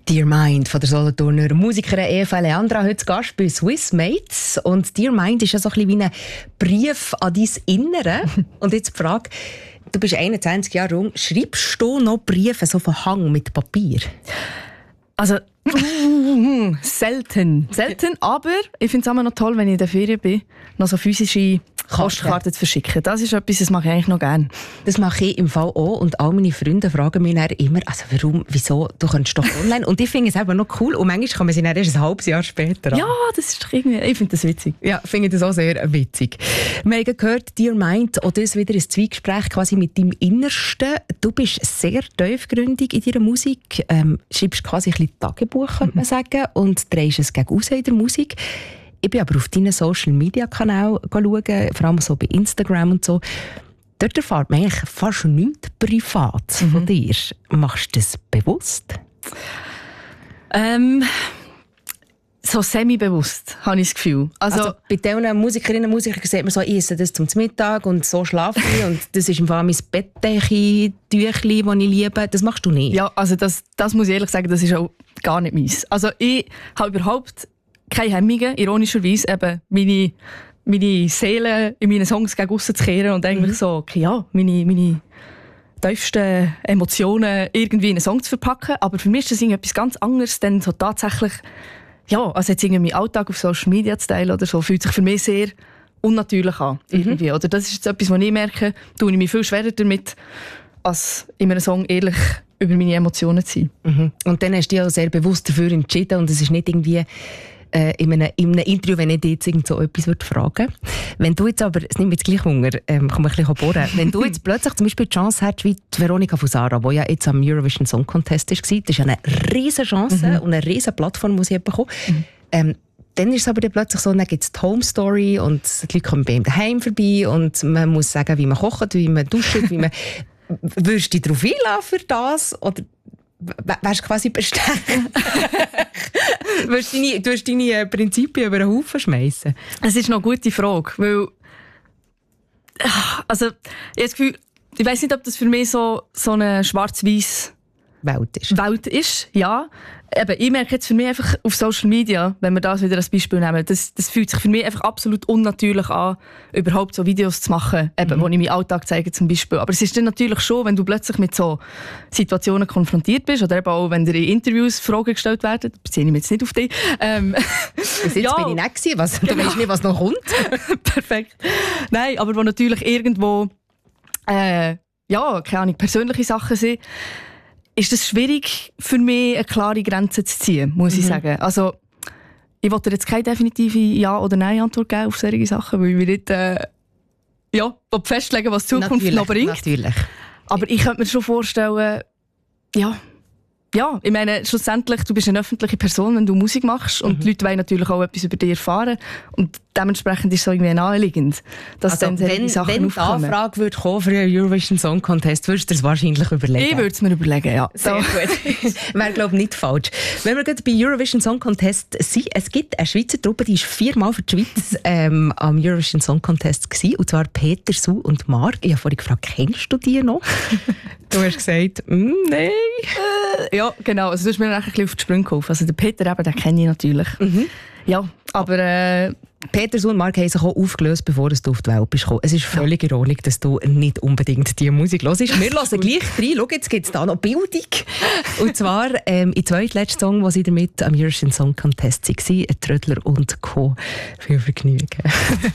Dear Mind von der Solothurner Musikerin Eva Leandra, heute zu Gast bei Swiss Mates. Und Dear Mind ist ja so ein bisschen wie ein Brief an dein Innere. Und jetzt die Frage, du bist 21 Jahre jung, schreibst du noch Briefe so von Hang mit Papier? Also, selten, aber ich finde es immer noch toll, wenn ich in der Ferien bin, noch so physische Postkarten zu verschicken. Das ist etwas, das mache ich eigentlich noch gerne. Das mache ich im Fall auch und all meine Freunde fragen mich dann immer, also warum, wieso, du könntest doch online. Und ich finde es eben noch cool und manchmal kann man sie dann erst ein halbes Jahr später an. Ja, das ist irgendwie, ich finde das witzig. Ja, finde das auch sehr witzig. Wir haben gehört, Dear Mind, auch das wieder ein Zweigespräch quasi mit deinem Innersten. Du bist sehr tiefgründig in deiner Musik, schreibst quasi ein bisschen Tagebuch, könnte man sagen, und drehst es gegen raus in der Musik. Ich bin aber auf deinen Social-Media-Kanal schauen, vor allem so bei Instagram und so. Dort erfahrt man eigentlich fast nichts privat von dir. Machst du das bewusst? So semi-bewusst, habe ich das Gefühl. Also bei diesen Musikerinnen und Musikern sieht man so, ich esse das zum Mittag und so schlafe ich und das ist im Fall mein Bettdecke, Tüchli, das ich liebe. Das machst du nicht? Ja, also das muss ich ehrlich sagen, das ist auch gar nicht meins. Also ich habe überhaupt keine Hemmungen, ironischerweise eben meine Seele in meinen Songs gegen aussen zu kehren und eigentlich so, okay, ja, meine tiefsten Emotionen irgendwie in einen Song zu verpacken. Aber für mich ist das etwas ganz anderes, denn so tatsächlich, ja, also jetzt irgendwie meinen Alltag auf Social Media zu teilen oder so, fühlt sich für mich sehr unnatürlich an. Irgendwie. Oder das ist jetzt etwas, was ich merke, tue ich mich viel schwerer damit, als in einem Song ehrlich über meine Emotionen zu sein. Und dann hast du dich auch sehr bewusst dafür entschieden und es ist nicht irgendwie in einem Interview, wenn ich dich jetzt irgend so etwas fragen würde. Wenn du jetzt aber, es nimmt mir jetzt gleich Hunger, kann man ein bisschen bohren. Wenn du jetzt plötzlich zum Beispiel die Chance hättest, wie die Veronika Fusara, die ja jetzt am Eurovision Song Contest war, das ist ja eine riesige Chance und eine riesige Plattform, die sie bekommen. Dann ist es aber dann plötzlich so, dann gibt es die Home Story und die Leute kommen bei ihm daheim vorbei und man muss sagen, wie man kocht, wie man duscht, wie man... Würdest du dich darauf einlassen für das? Oder wärst du quasi bestellen? Du wirst deine Prinzipien über den Haufen schmeißen? Es ist noch eine gute Frage, weil also, ich habe das Gefühl, ich weiss nicht, ob das für mich so eine schwarz-weiß Welt ist, ja. Eben, ich merke jetzt für mich einfach auf Social Media, wenn wir das wieder als Beispiel nehmen, das fühlt sich für mich einfach absolut unnatürlich an, überhaupt so Videos zu machen, eben, wo ich meinen Alltag zeige zum Beispiel. Aber es ist dann natürlich schon, wenn du plötzlich mit so Situationen konfrontiert bist oder eben auch, wenn dir in Interviews Fragen gestellt werden, da beziehe ich mich jetzt nicht auf dich. Bis jetzt bin ich nicht gewesen, du weißt nicht, was noch kommt. Perfekt. Nein, aber wo natürlich irgendwo keine Ahnung, persönliche Sachen sind, ist es schwierig für mich, eine klare Grenze zu ziehen, muss ich sagen. Also, ich wollte jetzt keine definitive Ja- oder Nein-Antwort geben auf solche Sachen, weil ich mir nicht festlegen, was die Zukunft noch bringt. Natürlich. Aber ich könnte mir schon vorstellen, ja, ich meine, schlussendlich, du bist eine öffentliche Person, wenn du Musik machst und die Leute wollen natürlich auch etwas über dich erfahren und dementsprechend ist es so irgendwie naheliegend, dass also, dann solche Sachen wenn die Anfrage würde kommen für einen Eurovision Song Contest, würdest du das wahrscheinlich überlegen? Ich würde es mir überlegen, ja. Sehr gut. Wäre, glaube ich, nicht falsch. Wenn wir gerade bei Eurovision Song Contest sind, es gibt eine Schweizer Truppe, die war 4-mal für die Schweiz am Eurovision Song Contest gewesen, und zwar Peter, Su und Marc. Ich habe vorhin gefragt, kennst du die noch? Du hast gesagt, nein. Ja, genau. Also du hast mir ein bisschen auf die Sprünge geholfen. Also den Peter eben, den kenne ich natürlich. Ja, aber Peter, Su und Marc haben sich auch aufgelöst, bevor du auf die Welt bist gekommen. Es ist völlig ironisch, dass du nicht unbedingt diese Musik hörst. Wir hören gleich rein. Schau, jetzt gibt es da noch Bildung. Und zwar im zweitletzten Song, wo sie damit am Eurovision Song Contest waren, Trödler und Co. Viel Vergnügen.